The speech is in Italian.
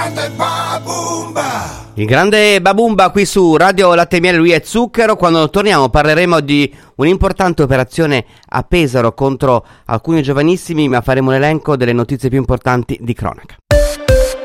Il grande Babumba qui su Radio Latte Miele, Lui e Zucchero. Quando torniamo parleremo di un'importante operazione a Pesaro contro alcuni giovanissimi, ma faremo un elenco delle notizie più importanti di cronaca.